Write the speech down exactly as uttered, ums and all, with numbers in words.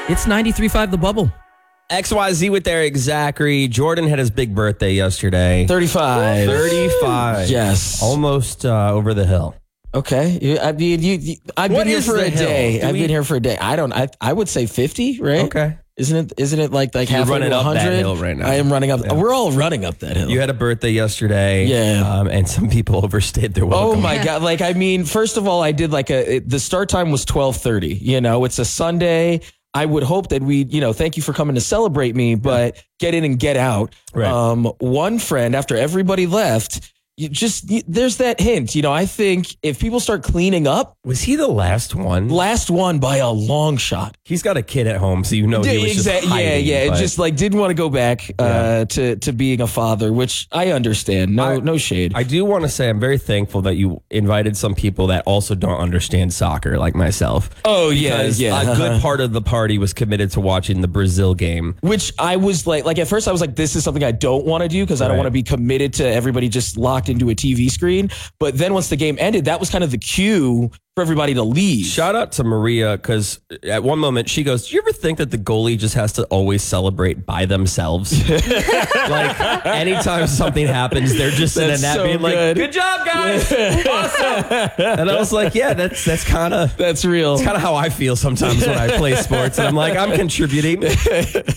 It's ninety-three point five The Bubble. X Y Z with Eric Zachary. Jordan had his big birthday yesterday. thirty-five. thirty-five. Yes. Almost uh, over the hill. Okay. You- I mean, you, you, I've What been here is for the a hill? day. Do I've we- been here for a day. I don't, I I would say fifty, right? Okay. Isn't it, isn't it like, like You're halfway running to up that one hundred? hill right now. I am running up. We're all running up that hill. You had a birthday yesterday. Yeah. Um, and some people overstayed their welcome. Oh my God. Like, I mean, first of all, I did like a, it, the start time was twelve thirty, you know, it's a Sunday. I would hope that we, you know, thank you for coming to celebrate me, but get in and get out. Right. Um, one friend, after everybody left, you just, you, there's that hint, you know, I think if people start cleaning up, Was he the last one? last one by a long shot. He's got a kid at home, so you know he was Exact- just hiding, yeah, yeah. but- Just like didn't want to go back uh, Yeah. to to being a father, which I understand. No, I- no shade. I do want to say I'm very thankful that you invited some people that also don't understand soccer, like myself. oh yeah, Because yeah. a good part of the party was committed to watching the Brazil game. Which I was like, like at first I was like, this is something I don't want to do because I don't Right. want to be committed to everybody just locked into a T V screen. But then once the game ended, that was kind of the cue for everybody to leave. Shout out to Maria, because at one moment she goes, do you ever think that the goalie just has to always celebrate by themselves? Like anytime something happens, they're just in a That's net so being like, good. good job, guys. Awesome. And I was like, yeah, that's that's kind of That's real. kind of how I feel sometimes when I play sports. And I'm like, I'm contributing.